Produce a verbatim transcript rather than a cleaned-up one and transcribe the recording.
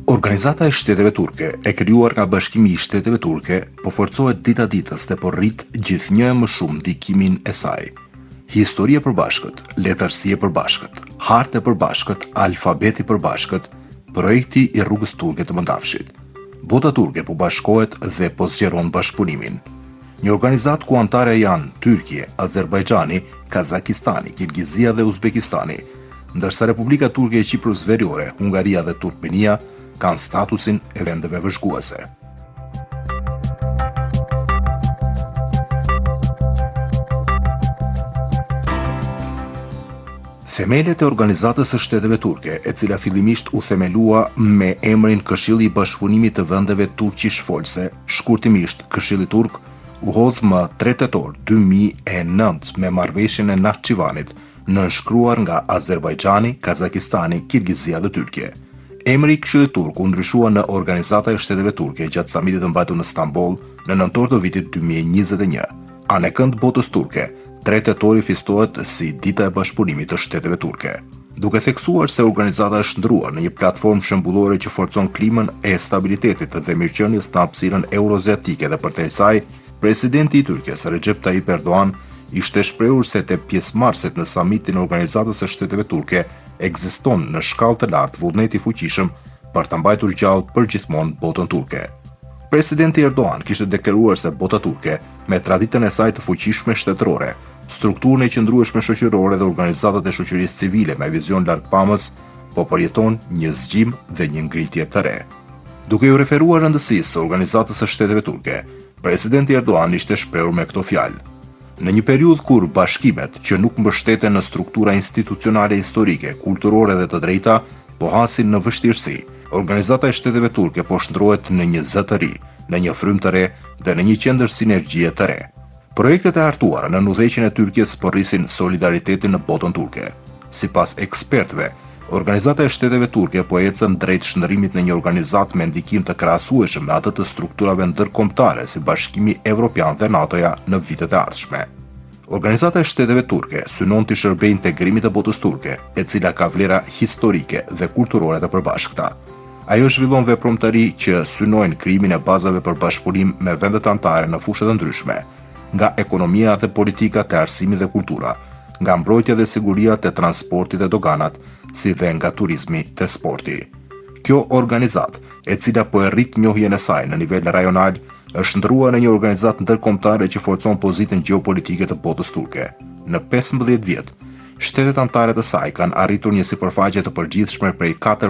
Organizata e Shteteve Turke, e krijuar nga Bashkimi i Shteteve Turke, po forcohet dita ditës dhe po rrit gjithnjë e më shumë ndikimin e saj. Histori e përbashkët, letërsi e përbashkët, hartë e përbashkët, alfabeti i përbashkët, projekti i rrugës turke të Mëndafshit. Bota turke po bashkohet dhe po zgjeron bashkëpunimin. Një organizat ku anëtare janë Tyrkje, Azerbajxhani, Kazakistani, Kirgizia dhe Uzbekistani, ndërsa Republika Turke e Qiprus Veriore, Hungaria dhe Turkmenia kanë statusin e vendeve vëzhguese. Themelet e Organizatës së Shteteve Turke, e cila fillimisht u themelua me emrin Këshilli i Bashkëpunimit të Vendeve Turqish-Folse, shkurtimisht Këshilli Turk, u hodh më tre tetor dy mijë e nëntë me marrëveshjen e Nakhçıvanit, nënshkruar nga Azerbajxhani, Kazakistani, Kirgizia dhe Tyrkje. Emri i Këshillit Turk u ndryshua në Organizata e Shteteve Turke gjatë samitit të mbajtur në Stamboll në nëntor të vitit dy mijë e njëzet e një. Anë e kënd botës turke, tre tetori festohet si Dita e Bashkëpunimit të Shteteve Turke. Duke theksuar se organizata është ndruar në një platformë shembullore që forcon klimën e stabilitetit dhe mirëqenies në hapësirën euroaziatike dhe përtej saj, presidenti i Turqisë Recep Tayyip Erdogan ishte shprehur se te pjesëmarrësit në samitin e Organizatës së Shteteve Turke ekziston në shkallë të lartë vullneti fuqishëm për ta mbajtur gjallë përgjithmonë botën turke. Presidenti Erdogan kishte deklaruar se bota turke, me traditën e saj të fuqishme shtetërore, strukturën e qëndrueshme shoqërore dhe organizatat e shoqërisë civile me vizion largpamës, po përjeton një zgjim dhe një ngritje të re. Duke u referuar rëndësisë së Organizatës së Shteteve Turke, presidenti Erdogan ishte shprehur me këto fjalë: në një periudhë kur bashkimet, që nuk mbështeten në struktura institucionale historike, kulturore dhe të drejta, po hasin në vështirësi, Organizata e Shteteve Turke po shndrohet në një zë të ri, në një frymë të re dhe në një qendër sinergjie të re. Projektet e hartuara në udhëheqjen e Turqisë po rrisin solidaritetin në botën turke. Sipas ekspertëve, Organizata e Shteteve Turke po ecën drejt shndrimit në një organizat me ndikim të krahasueshëm me atë të strukturave ndërkombëtare si Bashkimi Evropian dhe NATO-ja në vitet e ardhshme. Organizata e Shteteve Turke synon të shërbejë integrimit të botës turke, e cila ka vlera historike dhe kulturore të përbashkëta. Ajo zhvillon vepromtari që synojnë krijimin e bazave për bashkëpunim me vendet anëtare në fusha të ndryshme, nga ekonomia dhe politika te arsimit dhe kultura, nga mbrojtja dhe siguria te transporti dhe doganat, si dhe nga turizmi te sporti. Kjo organizat, e cila po e rrit njohjen e saj në nivel rajonal, është ndruar në një organizat ndërkombëtare që forcon pozitën gjeopolitike të botës turke. Në pesëmbëdhjetë vjet, shtetet anëtare të saj kanë arritur një sipërfaqe të përgjithshme prej katër